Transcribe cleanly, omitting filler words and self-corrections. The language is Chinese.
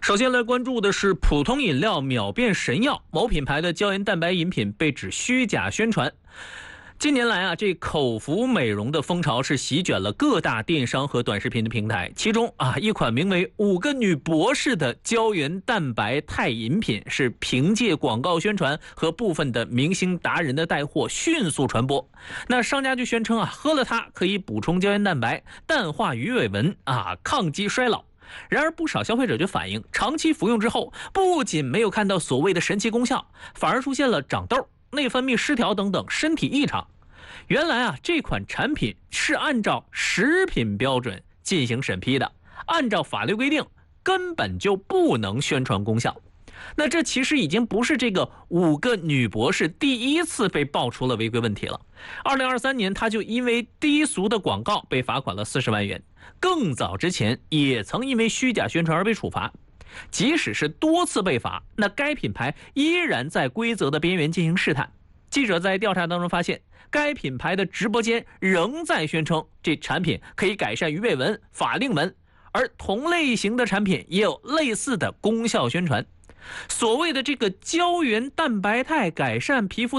首先来关注的是普通饮料秒变神药，某品牌的胶原蛋白饮品被指虚假宣传。近年来这口服美容的风潮是席卷了各大电商和短视频的平台。其中一款名为5个女博士的胶原蛋白肽饮品是凭借广告宣传和部分的明星达人的带货迅速传播。那商家就宣称喝了它可以补充胶原蛋白，淡化鱼尾纹抗击衰老。然而不少消费者就反映，长期服用之后不仅没有看到所谓的神奇功效，反而出现了长痘、内分泌失调等等身体异常。原来这款产品是按照食品标准进行审批的，按照法律规定根本就不能宣传功效。那这其实已经不是这个5个女博士第一次被爆出了违规问题了。2023年，她就因为低俗的广告被罚款了40万元。更早之前也曾因为虚假宣传而被处罚。即使是多次被罚，那该品牌依然在规则的边缘进行试探。记者在调查当中发现，该品牌的直播间仍在宣称这产品可以改善鱼尾纹、法令纹，而同类型的产品也有类似的功效宣传。所谓的这个胶原蛋白肽改善皮肤